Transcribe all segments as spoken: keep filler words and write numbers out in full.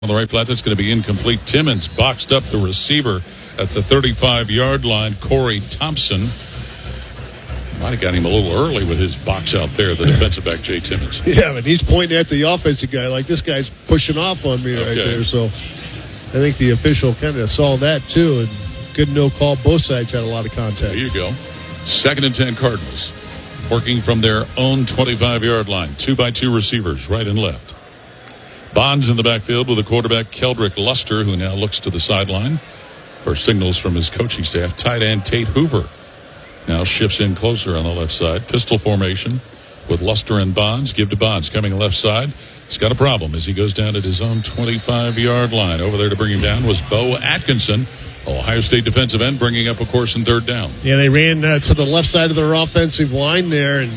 On the right flat, that's going to be incomplete. Timmons boxed up the receiver at the thirty-five-yard line, Corey Thompson. Might have got him a little early with his box out there, the defensive back, Jay Timmons. Yeah, but he's pointing at the offensive guy like this guy's pushing off on me okay. right there. So I think the official kind of saw that too, and good no call. Both sides had a lot of contact. There you go. Second and ten Cardinals, working from their own twenty-five-yard line. Two by two receivers, right and left. Bonds in the backfield with the quarterback, Keldrick Luster, who now looks to the sideline for signals from his coaching staff. Tight end Tate Hoover now shifts in closer on the left side. Pistol formation with Luster and Bonds. Give to Bonds coming left side. He's got a problem as he goes down at his own twenty-five-yard line. Over there to bring him down was Bo Atkinson, Ohio State defensive end, bringing up a course in third down. Yeah, they ran uh, to the left side of their offensive line there, and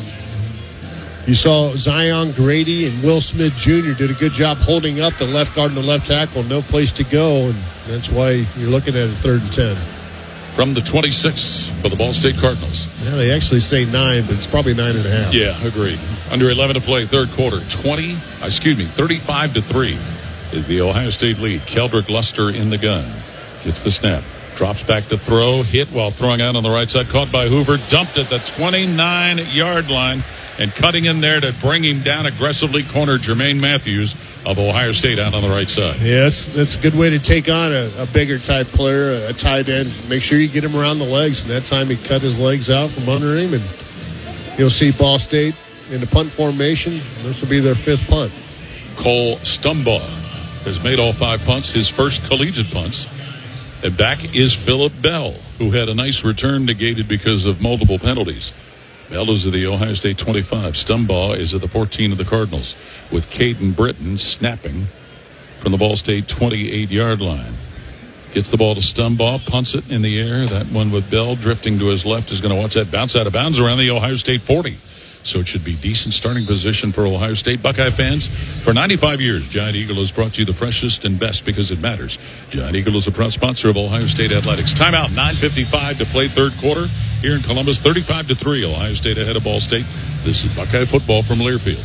you saw Zion Grady and Will Smith Junior did a good job holding up the left guard and the left tackle. No place to go, and that's why you're looking at a third and ten. From the twenty-six for the Ball State Cardinals. Yeah, they actually say nine, but it's probably nine and a half. Yeah, agreed. Under eleven to play, third quarter. twenty, excuse me, thirty-five to three is the Ohio State lead. Keldrick Luster in the gun. Gets the snap. Drops back to throw. Hit while throwing out on the right side. Caught by Hoover. Dumped at the twenty-nine-yard line. And cutting in there to bring him down aggressively, corner Jermaine Matthews of Ohio State out on the right side. Yes, that's a good way to take on a, a bigger type player, a tight end. Make sure you get him around the legs. And that time he cut his legs out from under him. And you'll see Ball State in the punt formation. This will be their fifth punt. Cole Stumbaugh has made all five punts, his first collegiate punts. And back is Phillip Bell, who had a nice return negated because of multiple penalties. Bell is at the Ohio State twenty-five. Stumbaugh is at the fourteen of the Cardinals, with Caden Britton snapping from the Ball State twenty-eight-yard line. Gets the ball to Stumbaugh, punts it in the air. That one with Bell drifting to his left is going to watch that bounce out of bounds around the Ohio State forty. So it should be decent starting position for Ohio State. Buckeye fans, for ninety-five years, Giant Eagle has brought you the freshest and best because it matters. Giant Eagle is a proud sponsor of Ohio State Athletics. Timeout, nine fifty-five to play third quarter here in Columbus. thirty-five to three, Ohio State ahead of Ball State. This is Buckeye football from Learfield.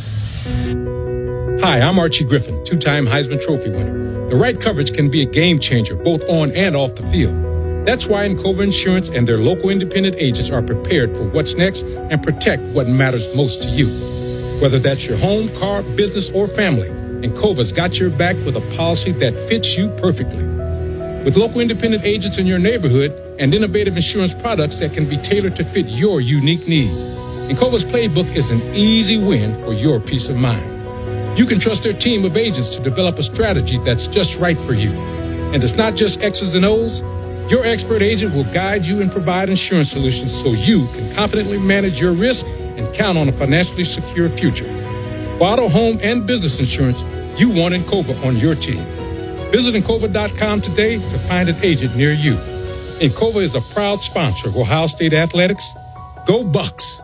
Hi, I'm Archie Griffin, two-time Heisman Trophy winner. The right coverage can be a game changer, both on and off the field. That's why Encova Insurance and their local independent agents are prepared for what's next and protect what matters most to you. Whether that's your home, car, business, or family, Encova's got your back with a policy that fits you perfectly. With local independent agents in your neighborhood and innovative insurance products that can be tailored to fit your unique needs, Encova's playbook is an easy win for your peace of mind. You can trust their team of agents to develop a strategy that's just right for you. And it's not just X's and O's. Your expert agent will guide you and provide insurance solutions so you can confidently manage your risk and count on a financially secure future. For auto, home, and business insurance, you want Encova on your team. Visit Encova dot com today to find an agent near you. Encova is a proud sponsor of Ohio State Athletics. Go Bucks!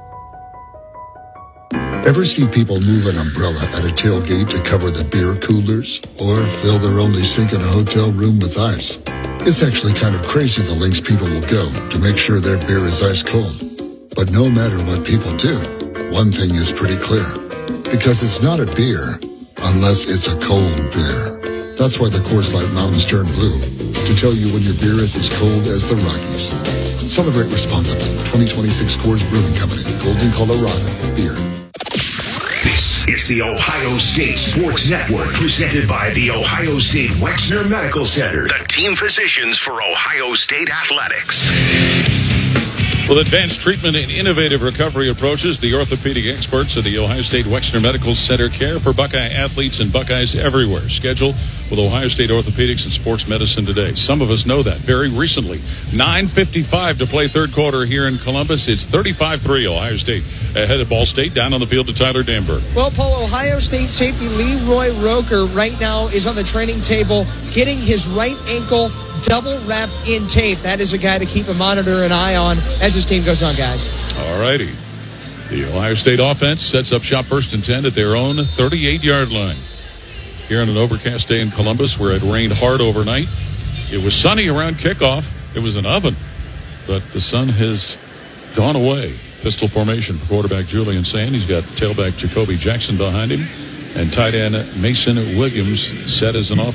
Ever see people move an umbrella at a tailgate to cover the beer coolers or fill their only sink in a hotel room with ice? It's actually kind of crazy the lengths people will go to make sure their beer is ice cold. But no matter what people do, one thing is pretty clear. Because it's not a beer unless it's a cold beer. That's why the Coors Light Mountains turn blue, to tell you when your beer is as cold as the Rockies. Celebrate responsibly. twenty twenty-six Coors Brewing Company, Golden, Colorado. Beer. This is the Ohio State Sports Network, presented by the Ohio State Wexner Medical Center, the team physicians for Ohio State Athletics. With advanced treatment and innovative recovery approaches, the orthopedic experts of the Ohio State Wexner Medical Center care for Buckeye athletes and Buckeyes everywhere. Schedule with Ohio State Orthopedics and Sports Medicine today. Some of us know that very recently. nine fifty-five to play third quarter here in Columbus. It's thirty-five three Ohio State ahead of Ball State. Down on the field to Tyler Danberg. Well, Paul, Ohio State safety Leroy Roker right now is on the training table getting his right ankle double wrapped in tape. That is a guy to keep a monitor and eye on as this game goes on, guys. All righty. The Ohio State offense sets up shop first and ten at their own thirty-eight-yard line. Here on an overcast day in Columbus where it rained hard overnight. It was sunny around kickoff. It was an oven, but the sun has gone away. Pistol formation for quarterback Julian Sand. He's got tailback Jacoby Jackson behind him. And tight end Mason Williams set as an off